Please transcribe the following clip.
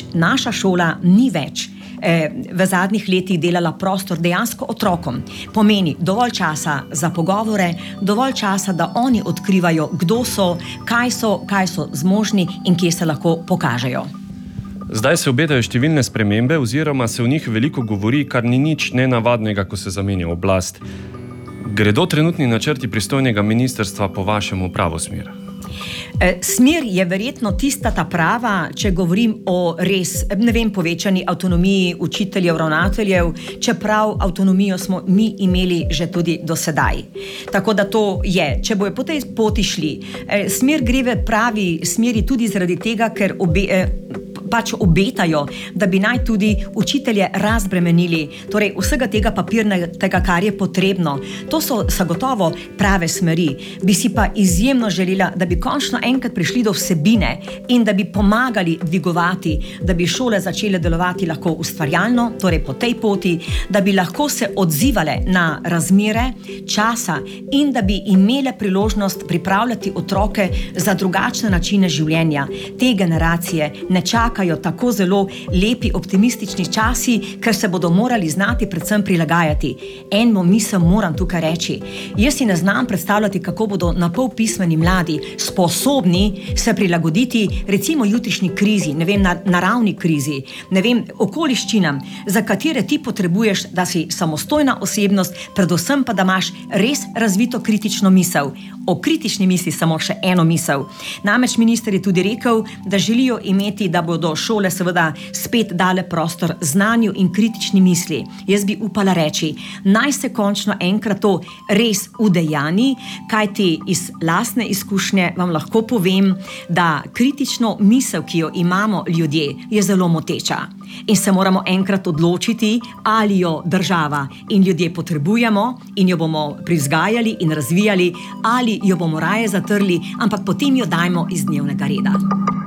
naša šola ni več v zadnjih letih delala prostor dejansko otrokom. Pomeni dovolj časa za pogovore, dovolj časa, da oni odkrivajo, kdo so, kaj so zmožni in kje se lahko pokažejo. Zdaj se obetajo številne spremembe oziroma se o njih veliko govori, kar ni nič nenavadnega, ko se zamenja oblast. Gredo trenutni načrti pristojnega ministrstva po vašem v pravo smer? Smer je verjetno tista ta prava, če govorim o res, povečani avtonomiji učiteljev, ravnateljev, čeprav avtonomijo smo mi imeli že tudi do sedaj. Tako da to je, če bojo po tej poti šli. Smer gre v pravi smeri tudi zaradi tega, ker obetajo, da bi naj tudi učitelje razbremenili, torej vsega tega papirnega, kar je potrebno. To so zagotovo prave smeri. Bi si pa izjemno želela, da bi končno enkrat prišli do vsebine in da bi pomagali dvigovati, da bi šole začele delovati lahko ustvarjalno, torej po tej poti, da bi lahko se odzivale na razmere časa in da bi imele priložnost pripravljati otroke za drugačne načine življenja. Te generacije ne čakajo tako zelo lepi, optimistični časi, ker se bodo morali znati predvsem prilagajati. Eno misel moram tukaj reči. Jaz si ne znam predstavljati, kako bodo napol pismeni mladi sposobni se prilagoditi recimo jutrišnji krizi, naravni krizi, okoliščinam, za katere ti potrebuješ, da si samostojna osebnost, predvsem pa, da imaš res razvito kritično misel. O kritični misli samo še eno misel. Namreč minister je tudi rekel, da želijo imeti, da bodo šole seveda spet dale prostor znanju in kritični misli. Jaz bi upala reči, naj se končno enkrat to res udejani, kajti iz lastne izkušnje vam lahko povem, da kritično misel, ki jo imamo ljudje, je zelo moteča. In se moramo enkrat odločiti, ali jo država in ljudje potrebujemo in jo bomo privzgajali in razvijali, ali jo bomo raje zatrli, ampak potem jo dajmo iz dnevnega reda.